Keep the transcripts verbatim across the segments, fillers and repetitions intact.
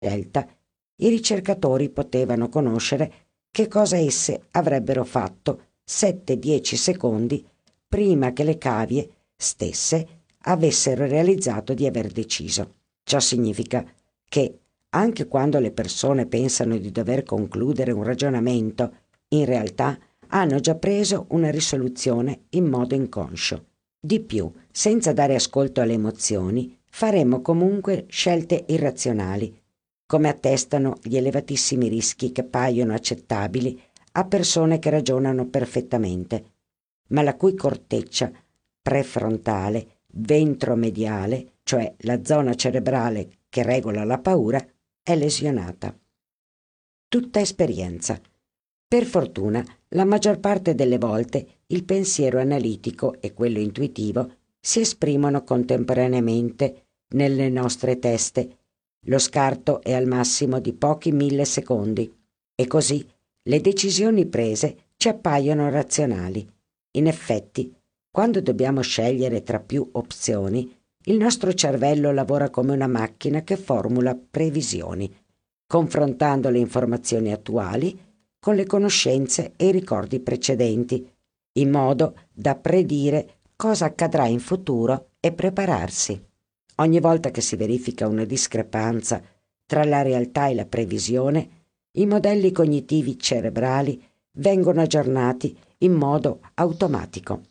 scelta, i ricercatori potevano conoscere che cosa esse avrebbero fatto sette dieci secondi prima che le cavie stesse avessero realizzato di aver deciso. Ciò significa che, anche quando le persone pensano di dover concludere un ragionamento, in realtà hanno già preso una risoluzione in modo inconscio. Di più, senza dare ascolto alle emozioni, faremo comunque scelte irrazionali, come attestano gli elevatissimi rischi che paiono accettabili a persone che ragionano perfettamente, ma la cui corteccia prefrontale, ventromediale, cioè la zona cerebrale che regola la paura, è lesionata. Tutta esperienza. Per fortuna, la maggior parte delle volte il pensiero analitico e quello intuitivo si esprimono contemporaneamente nelle nostre teste. Lo scarto è al massimo di pochi millisecondi e così le decisioni prese ci appaiono razionali. In effetti, quando dobbiamo scegliere tra più opzioni, il nostro cervello lavora come una macchina che formula previsioni, confrontando le informazioni attuali con le conoscenze e i ricordi precedenti, in modo da predire cosa accadrà in futuro e prepararsi. Ogni volta che si verifica una discrepanza tra la realtà e la previsione, i modelli cognitivi cerebrali vengono aggiornati in modo automatico.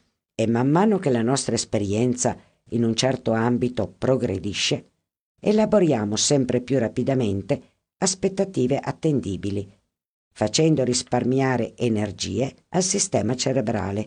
E man mano che la nostra esperienza in un certo ambito progredisce, elaboriamo sempre più rapidamente aspettative attendibili, facendo risparmiare energie al sistema cerebrale.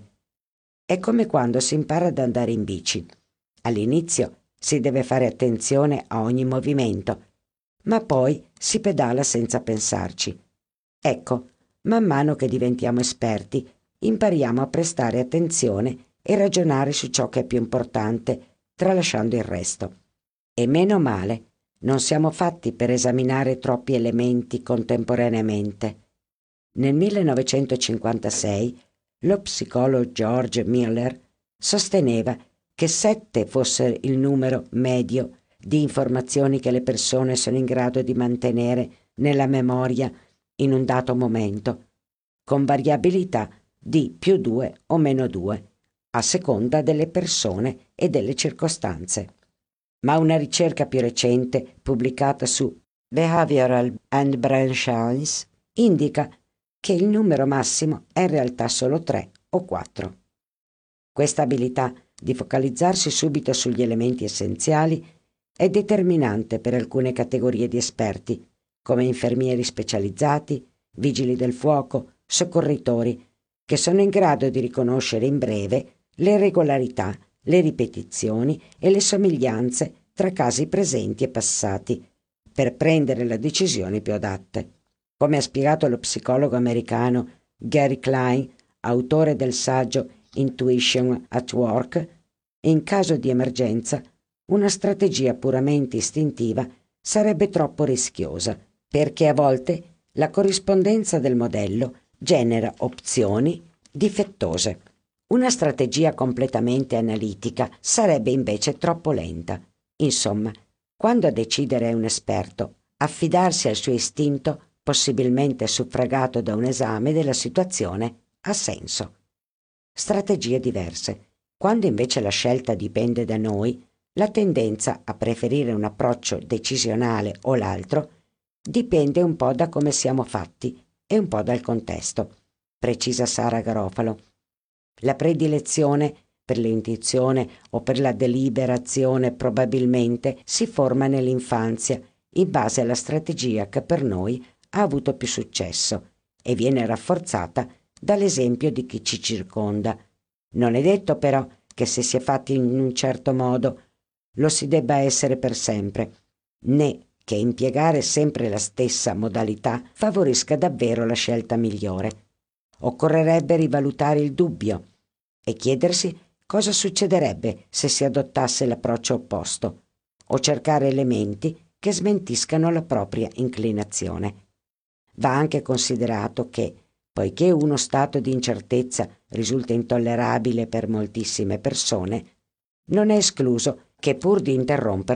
È come quando si impara ad andare in bici. All'inizio si deve fare attenzione a ogni movimento, ma poi si pedala senza pensarci. Ecco, man mano che diventiamo esperti, impariamo a prestare attenzione e ragionare su ciò che è più importante, tralasciando il resto. E meno male, non siamo fatti per esaminare troppi elementi contemporaneamente. Nel millenovecentocinquantasei lo psicologo George Miller sosteneva che sette fosse il numero medio di informazioni che le persone sono in grado di mantenere nella memoria in un dato momento, con variabilità di più due o meno due, a seconda delle persone e delle circostanze. Ma una ricerca più recente, pubblicata su Behavioral and Brain Science, indica che il numero massimo è in realtà solo tre o quattro. Questa abilità di focalizzarsi subito sugli elementi essenziali è determinante per alcune categorie di esperti, come infermieri specializzati, vigili del fuoco, soccorritori, che sono in grado di riconoscere in breve le regolarità, le ripetizioni e le somiglianze tra casi presenti e passati, per prendere le decisioni più adatte. Come ha spiegato lo psicologo americano Gary Klein, autore del saggio Intuition at Work, in caso di emergenza, una strategia puramente istintiva sarebbe troppo rischiosa, perché a volte la corrispondenza del modello genera opzioni difettose. Una strategia completamente analitica sarebbe invece troppo lenta. Insomma, quando a decidere è un esperto, affidarsi al suo istinto, possibilmente suffragato da un esame della situazione, ha senso. Strategie diverse. Quando invece la scelta dipende da noi, la tendenza a preferire un approccio decisionale o l'altro dipende un po' da come siamo fatti e un po' dal contesto, precisa Sara Garofalo. La predilezione per l'intuizione o per la deliberazione probabilmente si forma nell'infanzia in base alla strategia che per noi ha avuto più successo e viene rafforzata dall'esempio di chi ci circonda. Non è detto però che se si è fatti in un certo modo lo si debba essere per sempre, né che impiegare sempre la stessa modalità favorisca davvero la scelta migliore. Occorrerebbe rivalutare il dubbio e chiedersi cosa succederebbe se si adottasse l'approccio opposto, o cercare elementi che smentiscano la propria inclinazione. Va anche considerato che, poiché uno stato di incertezza risulta intollerabile per moltissime persone, non è escluso che pur di interromperlo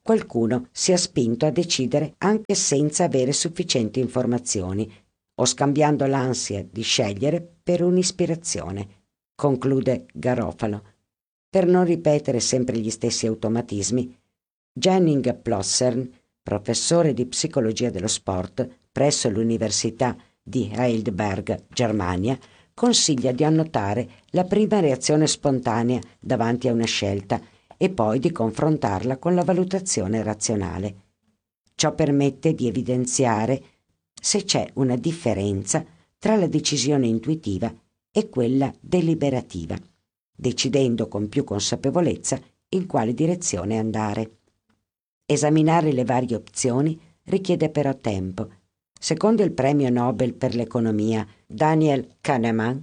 qualcuno sia spinto a decidere anche senza avere sufficienti informazioni o scambiando l'ansia di scegliere per un'ispirazione, conclude Garofalo. Per non ripetere sempre gli stessi automatismi, Jenning Plossern, professore di psicologia dello sport presso l'Università di Heidelberg, Germania, consiglia di annotare la prima reazione spontanea davanti a una scelta e poi di confrontarla con la valutazione razionale. Ciò permette di evidenziare se c'è una differenza tra la decisione intuitiva e quella deliberativa, decidendo con più consapevolezza in quale direzione andare. Esaminare le varie opzioni richiede però tempo. Secondo il premio Nobel per l'economia Daniel Kahneman,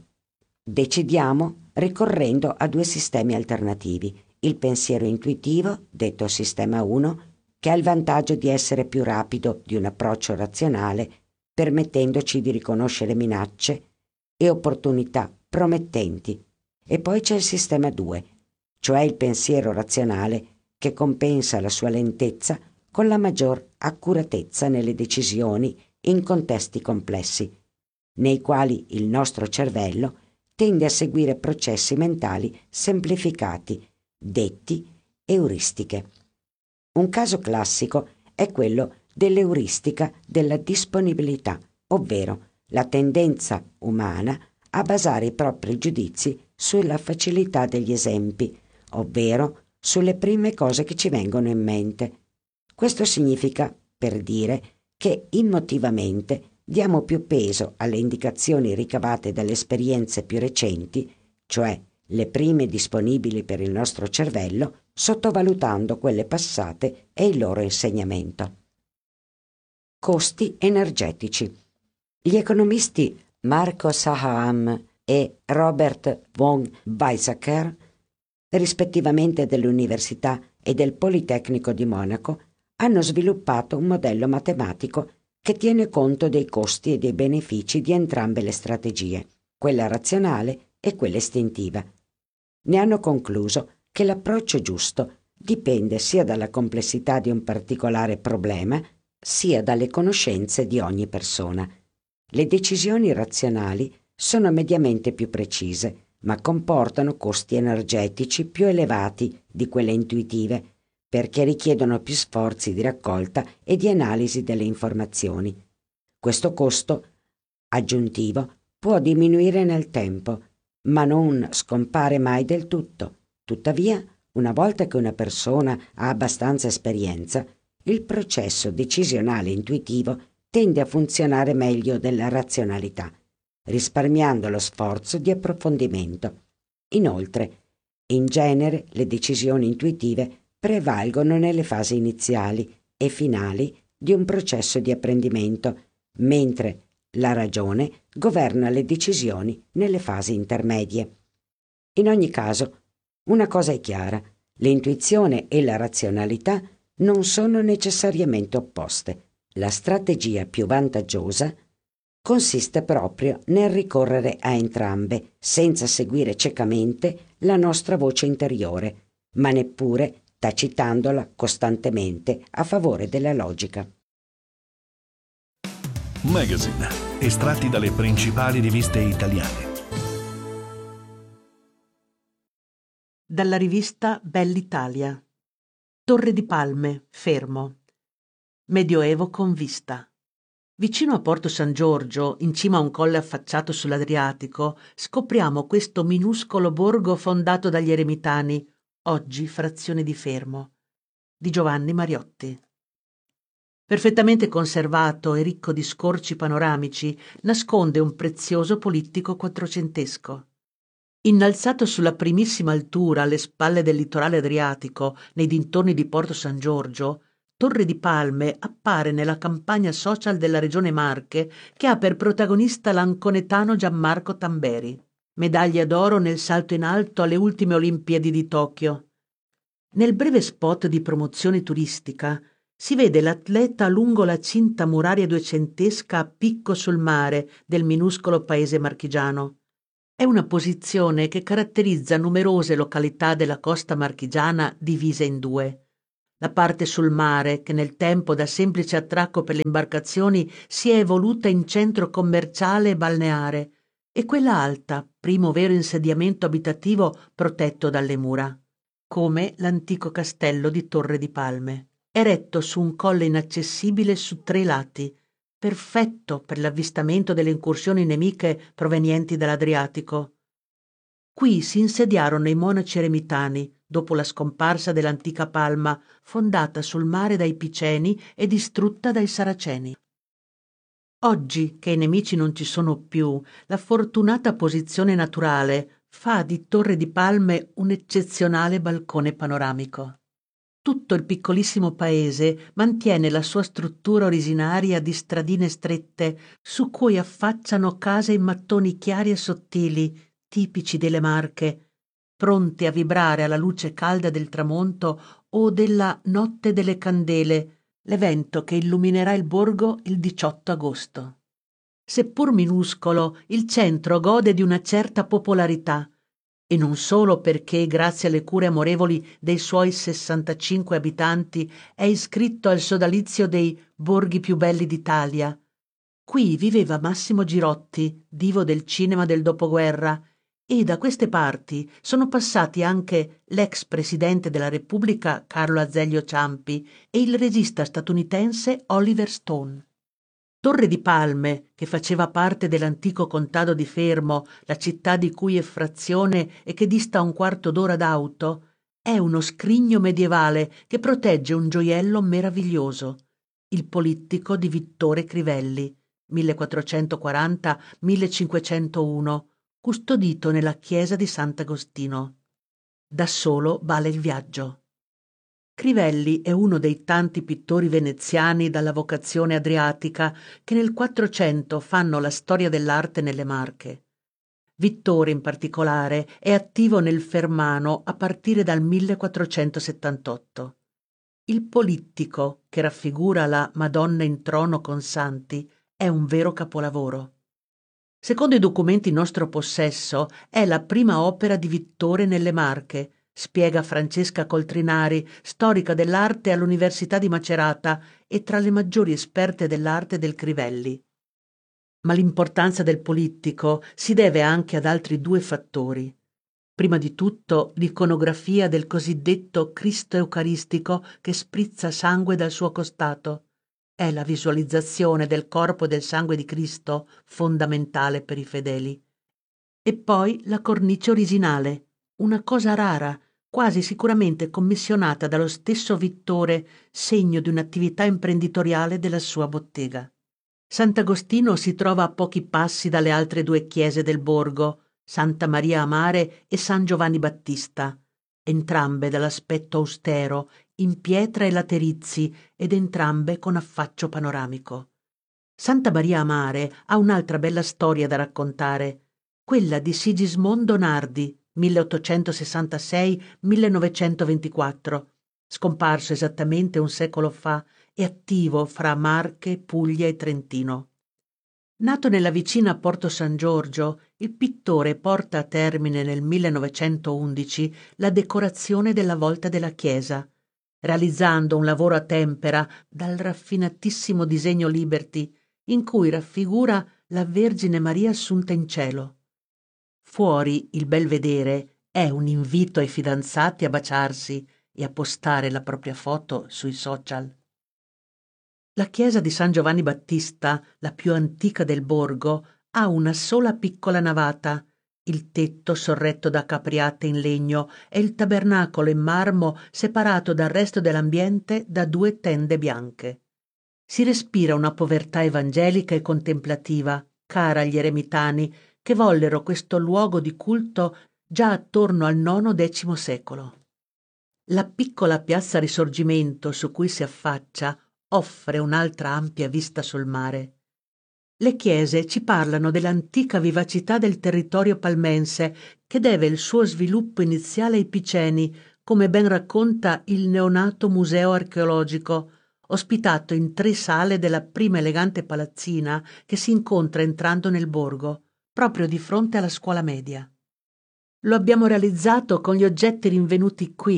decidiamo ricorrendo a due sistemi alternativi: il pensiero intuitivo, detto sistema uno, che ha il vantaggio di essere più rapido di un approccio razionale, permettendoci di riconoscere minacce e opportunità promettenti. E poi c'è il sistema due, cioè il pensiero razionale che compensa la sua lentezza con la maggior accuratezza nelle decisioni in contesti complessi, nei quali il nostro cervello tende a seguire processi mentali semplificati, detti euristiche. Un caso classico è quello dell'euristica della disponibilità, ovvero la tendenza umana a basare i propri giudizi sulla facilità degli esempi, ovvero sulle prime cose che ci vengono in mente. Questo significa, per dire, che emotivamente diamo più peso alle indicazioni ricavate dalle esperienze più recenti, cioè le prime disponibili per il nostro cervello, sottovalutando quelle passate e il loro insegnamento. Costi energetici. Gli economisti Marco Saham e Robert von Weizsäcker, rispettivamente dell'Università e del Politecnico di Monaco, hanno sviluppato un modello matematico che tiene conto dei costi e dei benefici di entrambe le strategie, quella razionale e quella istintiva. Ne hanno concluso che l'approccio giusto dipende sia dalla complessità di un particolare problema, sia dalle conoscenze di ogni persona. Le decisioni razionali sono mediamente più precise, ma comportano costi energetici più elevati di quelle intuitive, perché richiedono più sforzi di raccolta e di analisi delle informazioni. Questo costo aggiuntivo può diminuire nel tempo, ma non scompare mai del tutto. Tuttavia, una volta che una persona ha abbastanza esperienza, il processo decisionale intuitivo tende a funzionare meglio della razionalità, risparmiando lo sforzo di approfondimento. Inoltre, in genere le decisioni intuitive prevalgono nelle fasi iniziali e finali di un processo di apprendimento, mentre la ragione governa le decisioni nelle fasi intermedie. In ogni caso, una cosa è chiara: l'intuizione e la razionalità non sono necessariamente opposte. La strategia più vantaggiosa consiste proprio nel ricorrere a entrambe, senza seguire ciecamente la nostra voce interiore, ma neppure tacitandola costantemente a favore della logica. Magazine, estratti dalle principali riviste italiane. Dalla rivista Bell'Italia. Torre di Palme, Fermo. Medioevo con vista. Vicino a Porto San Giorgio, in cima a un colle affacciato sull'Adriatico, scopriamo questo minuscolo borgo fondato dagli eremitani, oggi frazione di Fermo, di Giovanni Mariotti. Perfettamente conservato e ricco di scorci panoramici, nasconde un prezioso polittico quattrocentesco. Innalzato sulla primissima altura alle spalle del litorale adriatico, nei dintorni di Porto San Giorgio, Torre di Palme appare nella campagna social della regione Marche, che ha per protagonista l'anconetano Gianmarco Tamberi, medaglia d'oro nel salto in alto alle ultime Olimpiadi di Tokyo. Nel breve spot di promozione turistica si vede l'atleta lungo la cinta muraria duecentesca a picco sul mare del minuscolo paese marchigiano. È una posizione che caratterizza numerose località della costa marchigiana divise in due: la parte sul mare, che nel tempo da semplice attracco per le imbarcazioni si è evoluta in centro commerciale e balneare, e quella alta, primo vero insediamento abitativo protetto dalle mura, come l'antico castello di Torre di Palme, eretto su un colle inaccessibile su tre lati, perfetto per l'avvistamento delle incursioni nemiche provenienti dall'Adriatico. Qui si insediarono i monaci eremitani, dopo la scomparsa dell'antica Palma, fondata sul mare dai Piceni e distrutta dai Saraceni. Oggi, che i nemici non ci sono più, la fortunata posizione naturale fa di Torre di Palme un eccezionale balcone panoramico. Tutto il piccolissimo paese mantiene la sua struttura originaria di stradine strette su cui affacciano case in mattoni chiari e sottili, tipici delle Marche, pronti a vibrare alla luce calda del tramonto o della Notte delle Candele, l'evento che illuminerà il borgo il diciotto agosto. Seppur minuscolo, il centro gode di una certa popolarità, e non solo perché, grazie alle cure amorevoli dei suoi sessantacinque abitanti, è iscritto al sodalizio dei borghi più belli d'Italia. Qui viveva Massimo Girotti, divo del cinema del dopoguerra, e da queste parti sono passati anche l'ex presidente della Repubblica Carlo Azeglio Ciampi e il regista statunitense Oliver Stone. Torre di Palme, che faceva parte dell'antico contado di Fermo, la città di cui è frazione e che dista un quarto d'ora d'auto, è uno scrigno medievale che protegge un gioiello meraviglioso, il Polittico di Vittore Crivelli, millequattrocentoquaranta millecinquecentouno, custodito nella chiesa di Sant'Agostino. Da solo vale il viaggio. Crivelli è uno dei tanti pittori veneziani dalla vocazione adriatica che nel Quattrocento fanno la storia dell'arte nelle Marche. Vittore, in particolare, è attivo nel Fermano a partire dal millequattrocentosettantotto. Il Polittico, che raffigura la Madonna in trono con santi, è un vero capolavoro. Secondo i documenti in nostro possesso, è la prima opera di Vittore nelle Marche, spiega Francesca Coltrinari, storica dell'arte all'Università di Macerata e tra le maggiori esperte dell'arte del Crivelli. Ma l'importanza del Polittico si deve anche ad altri due fattori. Prima di tutto l'iconografia del cosiddetto Cristo Eucaristico che sprizza sangue dal suo costato. È la visualizzazione del corpo e del sangue di Cristo fondamentale per i fedeli. E poi la cornice originale, una cosa rara, quasi sicuramente commissionata dallo stesso Vittore, segno di un'attività imprenditoriale della sua bottega. Sant'Agostino si trova a pochi passi dalle altre due chiese del borgo, Santa Maria a Mare e San Giovanni Battista, entrambe dall'aspetto austero, in pietra e laterizi, ed entrambe con affaccio panoramico. Santa Maria a Mare ha un'altra bella storia da raccontare, quella di Sigismondo Nardi, milleottocentosessantasei millenovecentoventiquattro, scomparso esattamente un secolo fa e attivo fra Marche, Puglia e Trentino. Nato nella vicina Porto San Giorgio, il pittore porta a termine nel millenovecentoundici la decorazione della volta della chiesa, realizzando un lavoro a tempera dal raffinatissimo disegno Liberty, in cui raffigura la Vergine Maria assunta in cielo. Fuori il belvedere è un invito ai fidanzati a baciarsi e a postare la propria foto sui social. La chiesa di San Giovanni Battista, la più antica del borgo, ha una sola piccola navata, il tetto sorretto da capriate in legno e il tabernacolo in marmo separato dal resto dell'ambiente da due tende bianche. Si respira una povertà evangelica e contemplativa, cara agli eremitani, che vollero questo luogo di culto già attorno al nono-decimo secolo. La piccola piazza Risorgimento su cui si affaccia offre un'altra ampia vista sul mare. Le chiese ci parlano dell'antica vivacità del territorio palmense che deve il suo sviluppo iniziale ai Piceni, come ben racconta il neonato museo archeologico, ospitato in tre sale della prima elegante palazzina che si incontra entrando nel borgo, proprio di fronte alla scuola media. Lo abbiamo realizzato con gli oggetti rinvenuti qui,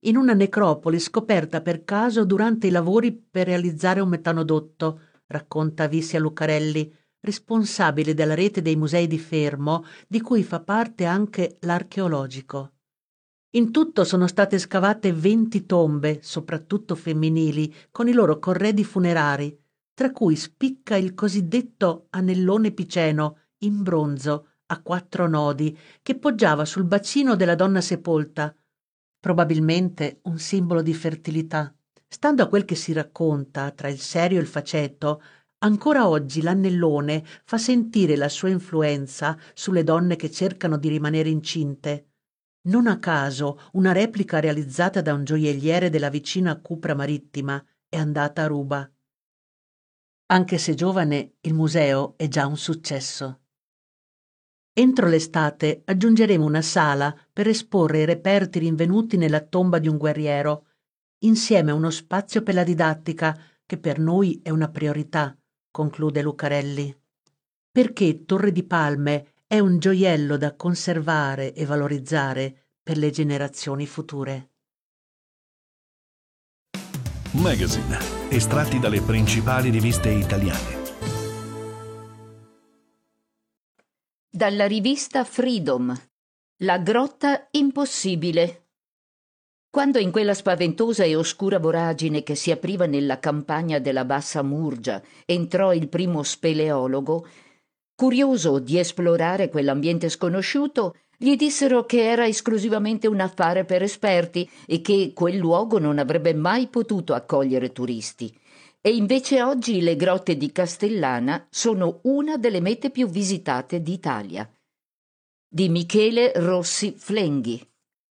in una necropoli scoperta per caso durante i lavori per realizzare un metanodotto, racconta Vissia Lucarelli, responsabile della rete dei musei di Fermo, di cui fa parte anche l'archeologico. In tutto sono state scavate venti tombe, soprattutto femminili, con i loro corredi funerari, tra cui spicca il cosiddetto anellone piceno, in bronzo, a quattro nodi, che poggiava sul bacino della donna sepolta, probabilmente un simbolo di fertilità. Stando a quel che si racconta, tra il serio e il faceto, ancora oggi l'annellone fa sentire la sua influenza sulle donne che cercano di rimanere incinte. Non a caso una replica realizzata da un gioielliere della vicina Cupra Marittima è andata a ruba. Anche se giovane, il museo è già un successo. Entro l'estate aggiungeremo una sala per esporre i reperti rinvenuti nella tomba di un guerriero, insieme a uno spazio per la didattica che per noi è una priorità, conclude Lucarelli. Perché Torre di Palme è un gioiello da conservare e valorizzare per le generazioni future. Magazine, estratti dalle principali riviste italiane. Dalla rivista Freedom, La grotta impossibile. Quando in quella spaventosa e oscura voragine che si apriva nella campagna della Bassa Murgia entrò il primo speleologo, curioso di esplorare quell'ambiente sconosciuto, gli dissero che era esclusivamente un affare per esperti e che quel luogo non avrebbe mai potuto accogliere turisti. E invece oggi le grotte di Castellana sono una delle mete più visitate d'Italia. Di Michele Rossi Flenghi.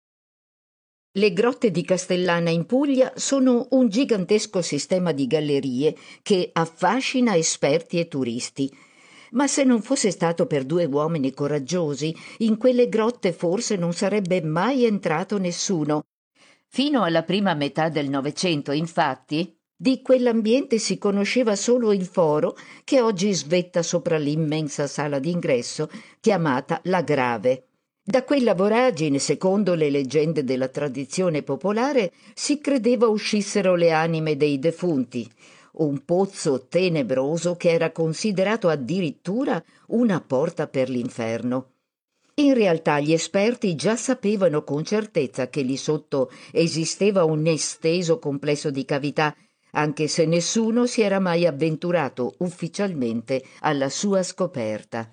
Le grotte di Castellana in Puglia sono un gigantesco sistema di gallerie che affascina esperti e turisti. Ma se non fosse stato per due uomini coraggiosi, in quelle grotte forse non sarebbe mai entrato nessuno. Fino alla prima metà del Novecento, infatti, di quell'ambiente si conosceva solo il foro che oggi svetta sopra l'immensa sala d'ingresso chiamata La Grave. Da quella voragine, secondo le leggende della tradizione popolare, si credeva uscissero le anime dei defunti, un pozzo tenebroso che era considerato addirittura una porta per l'inferno. In realtà gli esperti già sapevano con certezza che lì sotto esisteva un esteso complesso di cavità, anche se nessuno si era mai avventurato ufficialmente alla sua scoperta.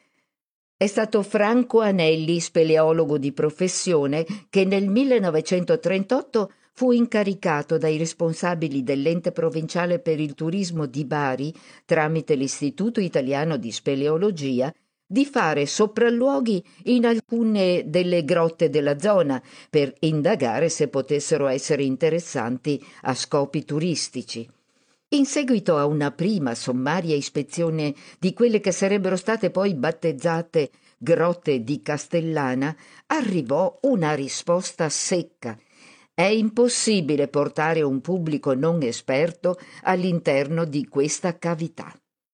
È stato Franco Anelli, speleologo di professione, che nel millenovecentotrentotto fu incaricato dai responsabili dell'ente provinciale per il turismo di Bari, tramite l'Istituto Italiano di Speleologia, di fare sopralluoghi in alcune delle grotte della zona per indagare se potessero essere interessanti a scopi turistici. In seguito a una prima sommaria ispezione di quelle che sarebbero state poi battezzate grotte di Castellana, arrivò una risposta secca. È impossibile portare un pubblico non esperto all'interno di questa cavità.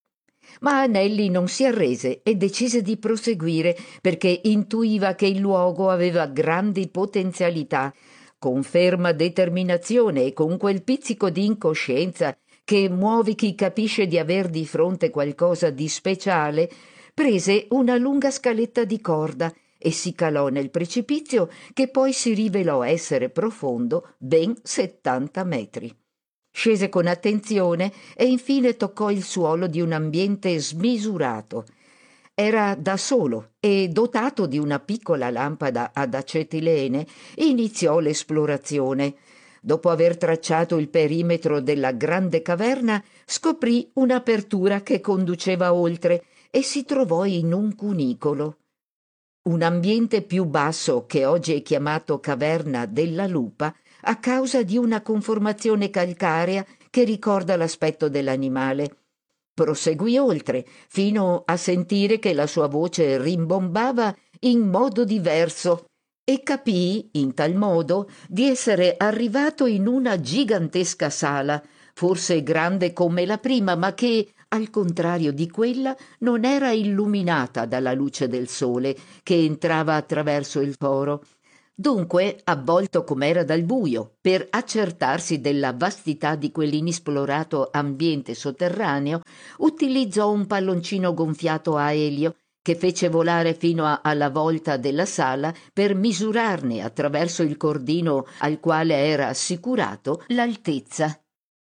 Ma Anelli non si arrese e decise di proseguire perché intuiva che il luogo aveva grandi potenzialità. Con ferma determinazione e con quel pizzico di incoscienza che muove chi capisce di aver di fronte qualcosa di speciale, prese una lunga scaletta di corda e si calò nel precipizio che poi si rivelò essere profondo ben settanta metri. Scese con attenzione e infine toccò il suolo di un ambiente smisurato. Era da solo e, dotato di una piccola lampada ad acetilene, iniziò l'esplorazione. Dopo aver tracciato il perimetro della grande caverna, scoprì un'apertura che conduceva oltre e si trovò in un cunicolo. Un ambiente più basso, che oggi è chiamato Caverna della Lupa, a causa di una conformazione calcarea che ricorda l'aspetto dell'animale. Proseguì oltre, fino a sentire che la sua voce rimbombava in modo diverso e capì, in tal modo, di essere arrivato in una gigantesca sala, forse grande come la prima, ma che, al contrario di quella, non era illuminata dalla luce del sole che entrava attraverso il foro. Dunque, avvolto com'era dal buio, per accertarsi della vastità di quell'inesplorato ambiente sotterraneo, utilizzò un palloncino gonfiato a elio che fece volare fino a, alla volta della sala per misurarne, attraverso il cordino al quale era assicurato, l'altezza.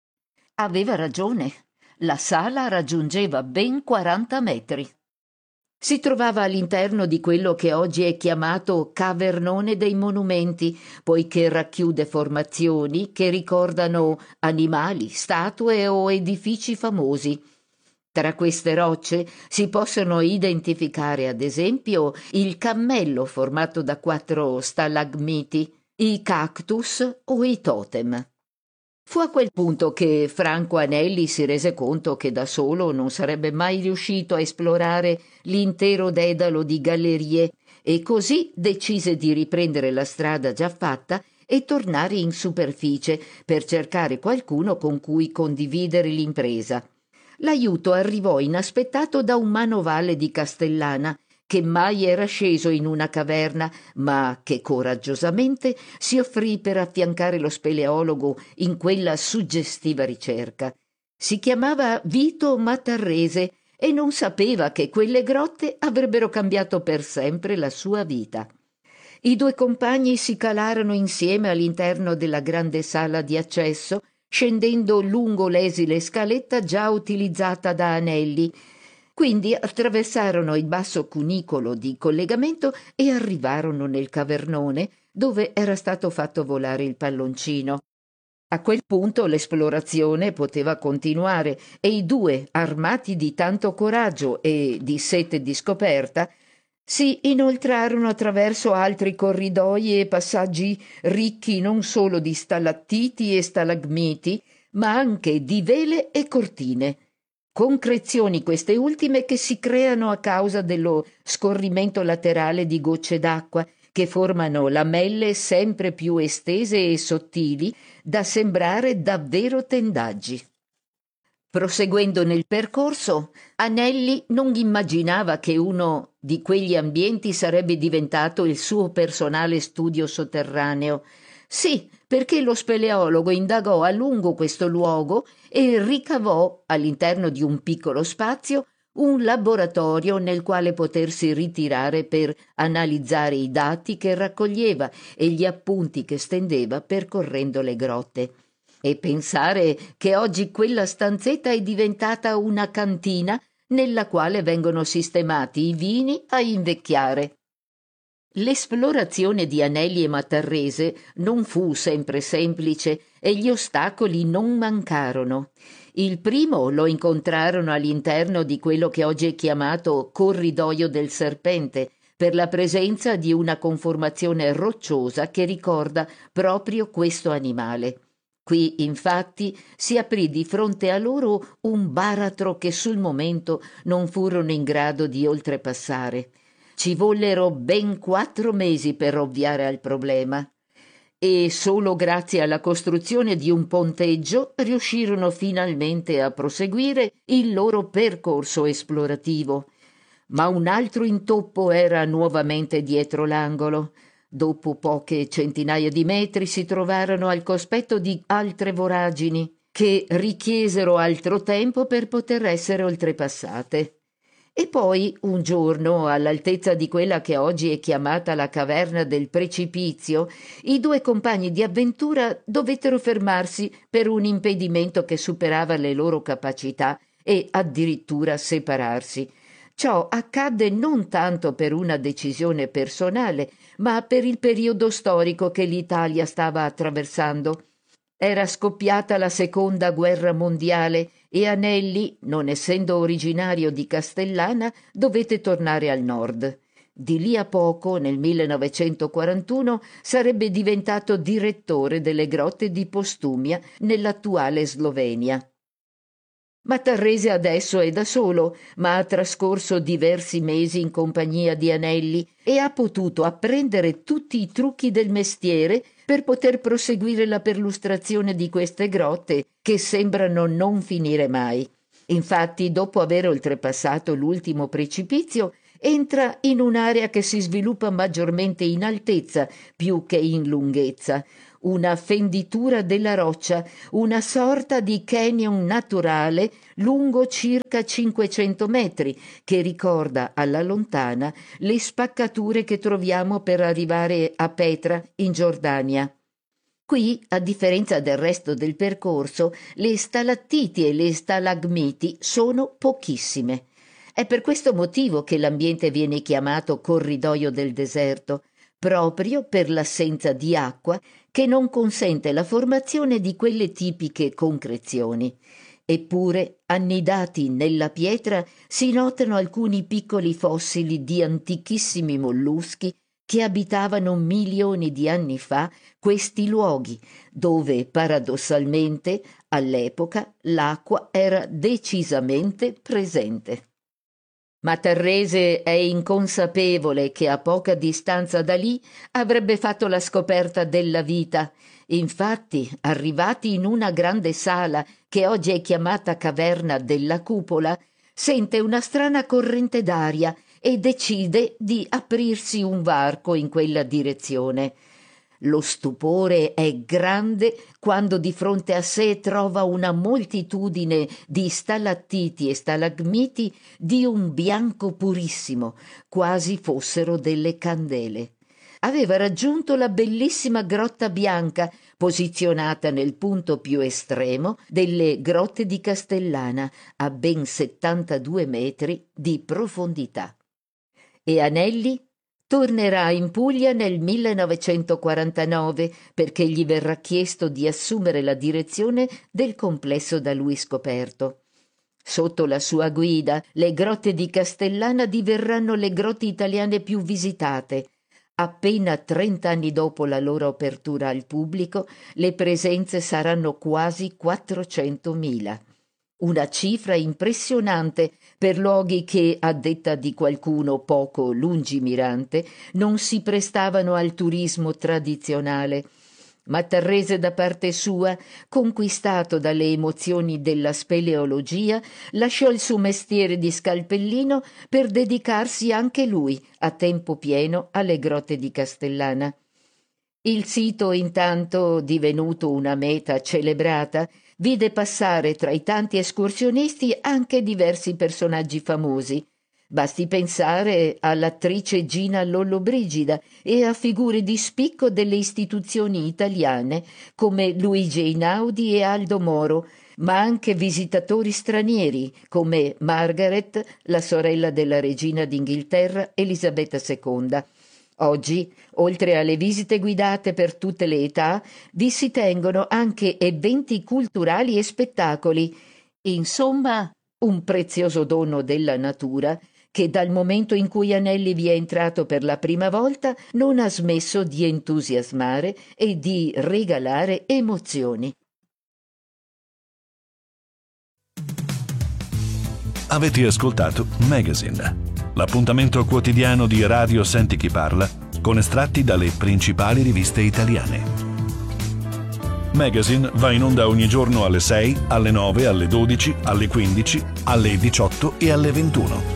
Aveva ragione. La sala raggiungeva ben quaranta metri. Si trovava all'interno di quello che oggi è chiamato Cavernone dei Monumenti, poiché racchiude formazioni che ricordano animali, statue o edifici famosi. Tra queste rocce si possono identificare, ad esempio, il cammello formato da quattro stalagmiti, i cactus o i totem. Fu a quel punto che Franco Anelli si rese conto che da solo non sarebbe mai riuscito a esplorare l'intero dedalo di gallerie e così decise di riprendere la strada già fatta e tornare in superficie per cercare qualcuno con cui condividere l'impresa. L'aiuto arrivò inaspettato da un manovale di Castellana che mai era sceso in una caverna, ma che coraggiosamente si offrì per affiancare lo speleologo in quella suggestiva ricerca. Si chiamava Vito Matarrese e non sapeva che quelle grotte avrebbero cambiato per sempre la sua vita. I due compagni si calarono insieme all'interno della grande sala di accesso, scendendo lungo l'esile scaletta già utilizzata da Anelli. Quindi attraversarono il basso cunicolo di collegamento e arrivarono nel cavernone dove era stato fatto volare il palloncino. A quel punto l'esplorazione poteva continuare e i due, armati di tanto coraggio e di sete di scoperta, si inoltrarono attraverso altri corridoi e passaggi ricchi non solo di stalattiti e stalagmiti, ma anche di vele e cortine. Concrezioni queste ultime che si creano a causa dello scorrimento laterale di gocce d'acqua che formano lamelle sempre più estese e sottili da sembrare davvero tendaggi. Proseguendo nel percorso, Anelli non immaginava che uno di quegli ambienti sarebbe diventato il suo personale studio sotterraneo. Sì, perché lo speleologo indagò a lungo questo luogo e ricavò, all'interno di un piccolo spazio, un laboratorio nel quale potersi ritirare per analizzare i dati che raccoglieva e gli appunti che stendeva percorrendo le grotte. E pensare che oggi quella stanzetta è diventata una cantina nella quale vengono sistemati i vini a invecchiare. L'esplorazione di Anelli e Matarrese non fu sempre semplice e gli ostacoli non mancarono. Il primo lo incontrarono all'interno di quello che oggi è chiamato Corridoio del Serpente, per la presenza di una conformazione rocciosa che ricorda proprio questo animale. Qui, infatti, si aprì di fronte a loro un baratro che sul momento non furono in grado di oltrepassare. Ci vollero ben quattro mesi per ovviare al problema e solo grazie alla costruzione di un ponteggio riuscirono finalmente a proseguire il loro percorso esplorativo. Ma un altro intoppo era nuovamente dietro l'angolo. Dopo poche centinaia di metri si trovarono al cospetto di altre voragini che richiesero altro tempo per poter essere oltrepassate. E poi, un giorno, all'altezza di quella che oggi è chiamata la caverna del precipizio, i due compagni di avventura dovettero fermarsi per un impedimento che superava le loro capacità e addirittura separarsi. Ciò accadde non tanto per una decisione personale, ma per il periodo storico che l'Italia stava attraversando. Era scoppiata la seconda guerra mondiale e Anelli, non essendo originario di Castellana, dovette tornare al nord. Di lì a poco, nel millenovecentoquarantuno, sarebbe diventato direttore delle grotte di Postumia, nell'attuale Slovenia. Matarrese adesso è da solo, ma ha trascorso diversi mesi in compagnia di Anelli e ha potuto apprendere tutti i trucchi del mestiere per poter proseguire la perlustrazione di queste grotte che sembrano non finire mai. Infatti, dopo aver oltrepassato l'ultimo precipizio, entra in un'area che si sviluppa maggiormente in altezza più che in lunghezza, una fenditura della roccia, una sorta di canyon naturale lungo circa cinquecento metri, che ricorda alla lontana le spaccature che troviamo per arrivare a Petra in Giordania. Qui, a differenza del resto del percorso, le stalattiti e le stalagmiti sono pochissime. È per questo motivo che l'ambiente viene chiamato corridoio del deserto, proprio per l'assenza di acqua che non consente la formazione di quelle tipiche concrezioni. Eppure, annidati nella pietra, si notano alcuni piccoli fossili di antichissimi molluschi che abitavano milioni di anni fa questi luoghi, dove paradossalmente all'epoca l'acqua era decisamente presente. Ma Tarrese è inconsapevole che a poca distanza da lì avrebbe fatto la scoperta della vita. Infatti, arrivati in una grande sala che oggi è chiamata caverna della cupola, sente una strana corrente d'aria e decide di aprirsi un varco in quella direzione. Lo stupore è grande quando di fronte a sé trova una moltitudine di stalattiti e stalagmiti di un bianco purissimo, quasi fossero delle candele. Aveva raggiunto la bellissima Grotta Bianca, posizionata nel punto più estremo delle Grotte di Castellana, a ben settantadue metri di profondità. E Anelli tornerà in Puglia nel millenovecentoquarantanove perché gli verrà chiesto di assumere la direzione del complesso da lui scoperto. Sotto la sua guida, le grotte di Castellana diverranno le grotte italiane più visitate. Appena trent'anni dopo la loro apertura al pubblico, le presenze saranno quasi quattrocentomila. Una cifra impressionante per luoghi che, a detta di qualcuno poco lungimirante, non si prestavano al turismo tradizionale. Ma Tarrese, da parte sua, conquistato dalle emozioni della speleologia, lasciò il suo mestiere di scalpellino per dedicarsi anche lui a tempo pieno alle grotte di Castellana. Il sito, intanto divenuto una meta celebrata, vide passare tra i tanti escursionisti anche diversi personaggi famosi. Basti pensare all'attrice Gina Lollobrigida e a figure di spicco delle istituzioni italiane come Luigi Einaudi e Aldo Moro, ma anche visitatori stranieri come Margaret, la sorella della regina d'Inghilterra Elisabetta seconda. Oggi, oltre alle visite guidate per tutte le età, vi si tengono anche eventi culturali e spettacoli. Insomma, un prezioso dono della natura che dal momento in cui Anelli vi è entrato per la prima volta non ha smesso di entusiasmare e di regalare emozioni. Avete ascoltato Magazine, l'appuntamento quotidiano di Radio Senti Chi Parla con estratti dalle principali riviste italiane. Magazine va in onda ogni giorno alle sei, alle nove, alle dodici, alle quindici, alle diciotto e alle ventuno.